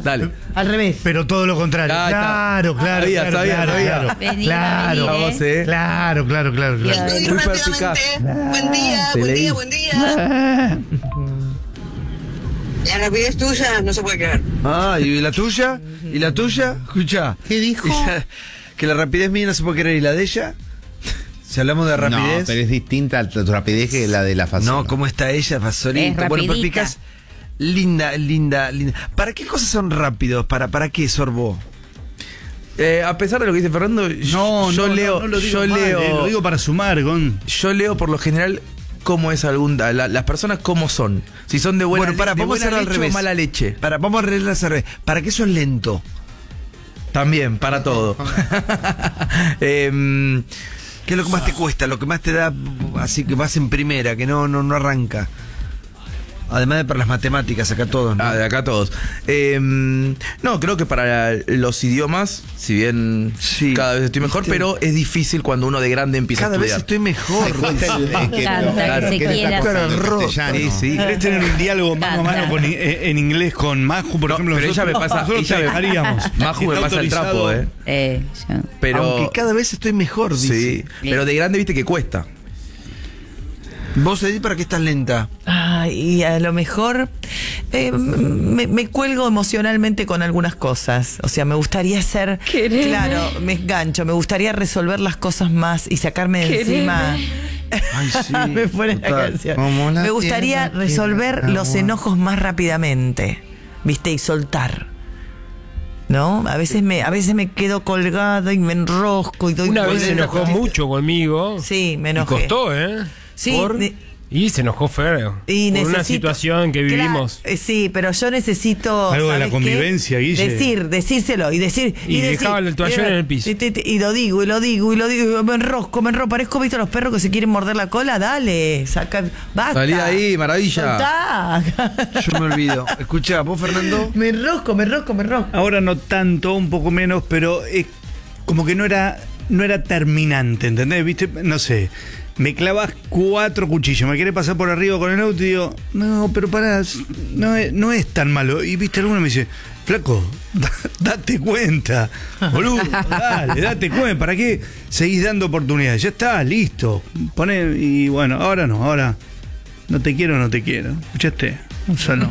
Dale. Al revés. Pero todo lo contrario. Claro. Sabía. Vení, Claro. Vamos, Claro. Estoy Muy rápidamente. perspicaz. Buen día. La rapidez tuya no se puede creer. Ah, ¿y la tuya? ¿Y la tuya? Escucha. ¿Qué dijo? Que la rapidez mía no se puede creer. ¿Y la de ella? Si hablamos de rapidez. No, pero es distinta a tu rapidez que la de la Fasola. No, ¿cómo está ella, Fasolito? Es Bueno, rapidita. perspicaz. Linda. ¿Para qué cosas son rápidos? ¿Para qué, Sorbo? A pesar de lo que dice Fernando, No lo digo para sumar, Gon. yo leo por lo general cómo es las personas cómo son. Si son de buena, Bueno, para, de vamos a buena hacerlo al leche revés. o mala leche. Vamos a arreglar al revés. ¿Para qué sos lento? También, para todo. ¿Qué es lo que más te cuesta? Lo que más te da así que vas en primera, que no arranca. Además de para las matemáticas, acá todos, ¿no? De acá todos. No, creo que para los idiomas, si bien Sí. cada vez estoy mejor, ¿Viste? pero es difícil cuando uno de grande empieza Cada a vez estudiar. estoy mejor. Claro, que se quiera hacer. Sí. ¿Querés tener un diálogo mano a mano en inglés con Maju, por No, ejemplo? pero ella me pasa- nosotros ella te me- dejaríamos. Maju me Está pasa el trapo, autorizado. Yo- Pero, Aunque cada vez estoy mejor, dice. sí, pero de grande viste que cuesta. Vos, Edith, ¿para qué estás lenta? Y a lo mejor me cuelgo emocionalmente con algunas cosas. O sea, me gustaría ser... Quereme. Claro, me engancho. Me gustaría resolver las cosas más y sacarme de Quereme. encima... Ay, sí. me pone la Total. canción. Como la Me gustaría tierra, resolver tierra, los amor. enojos más rápidamente. ¿Viste? Y soltar. ¿No? A veces me quedo colgada y me enrosco y doy Una vez se vueltas. enojó mucho conmigo. Sí, me Y enojé. costó, ¿eh? Sí, ¿Por? Y se enojó feo. Y por una necesito- situación que vivimos. Claro, sí, pero yo necesito Algo de la ¿sabes convivencia, qué? Guille. Decírselo y dejaba el toallón en el piso. Y lo digo, me enrosco, parezco, ¿viste los perros que se quieren morder la cola? Dale, saca, basta. Salí de ahí, maravilla. Soltá. Yo me olvido. Escucha, vos, Fernando. me enrosco. Ahora no tanto, un poco menos, pero es como que no era terminante, ¿entendés? ¿Viste? No sé. Me clavas 4 cuchillos, me quiere pasar por arriba con el auto y digo, no, pero pará, no es tan malo. Y viste, alguno me dice, flaco, date cuenta, boludo, date cuenta, ¿para qué seguís dando oportunidades? Ya está, listo. Y bueno, ahora no te quiero. ¿Escuchaste? Salo.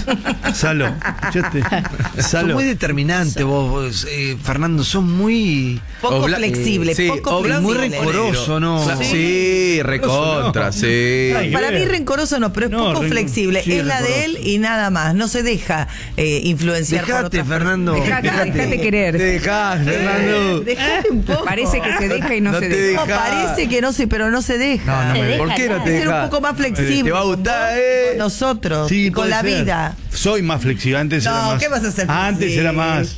¿Escuchaste? Sos muy determinante vos, Fernando. Sos muy... Poco Obla- flexible, sí, poco obla- muy flexible. rencoroso, ¿no? Sí, recontra, No. sí. Ay, Para ver. mí rencoroso no, pero es No, poco flexible. sí, es la de él rencoroso. y nada más. No se deja influenciar por Dejate, otras Fernando. Dejate querer. Te dejás, Fernando. Dejate un poco. Parece que se deja y no, No se te deja. No, dejá. parece que no sé, pero no se deja. No, Se deja ¿Por qué no nada. te Ser un dejás? poco más flexible. Te va a gustar, con nosotros Sí, y con puede la ser. vida. Soy más flexible, antes No, era más. ¿qué vas a hacer Antes flexible? era más.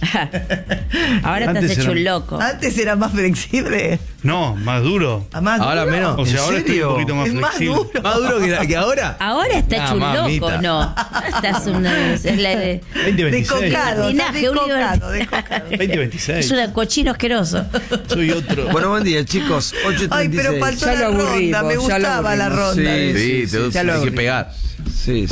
Ahora te Antes has hecho era- un loco. Antes era más flexible. No, más duro. Más Ahora duro. menos. O sea, ¿En ahora estoy serio? un poquito más Es más flexible. duro. ¿Más duro que ahora? Ahora está hecho un mamita. loco, no. Estás es la de. 2026. Descocado, estás Linaje, un descocado, líder. descocado. 2026. Es un cochino asqueroso. Soy otro. Bueno, buen día, chicos. 8:36. Ay, pero faltó Ya la lo aburrimos, ronda. Me ya lo gustaba la aburrimos. ronda. Sí, sí, hay que pegar. Sí.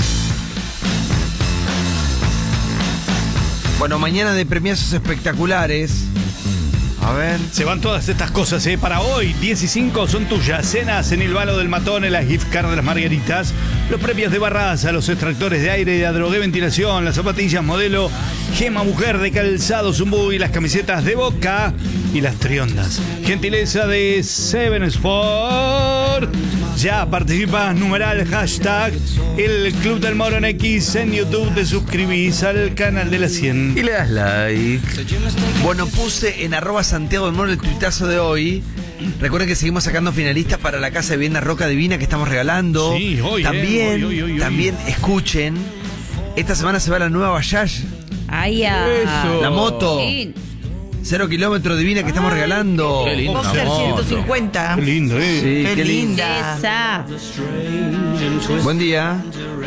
Bueno, mañana de premiazos espectaculares. A ver. Se van todas estas cosas, ¿eh? Para hoy, 10 y 5 son tuyas. Cenas en el Balo del Matón, en las gift card de las Margaritas, los premios de Barraza, los extractores de aire de Adrogué Ventilación, las zapatillas modelo Gema Mujer de Calzado Zumbú y las camisetas de Boca y las triondas. Gentileza de Seven Sport. Ya participas, numeral, hashtag el Club del Moro en X en YouTube, te suscribís al canal de la 100. Y le das like. Bueno, puse en @Santiago del Moro el tuitazo de hoy. Recuerden que seguimos sacando finalistas para la Casa de Vivienda Roca Divina que estamos regalando. Sí, hoy, también, hoy. también escuchen. Esta semana se va la nueva Bayash, Ay, ya. Eso. la moto. Sí. 0 kilómetros divina que estamos regalando. Qué lindo. Boxer Una moto. 150. Qué lindo, ¿eh? Sí, Qué qué lindo. linda. Esa. Buen día.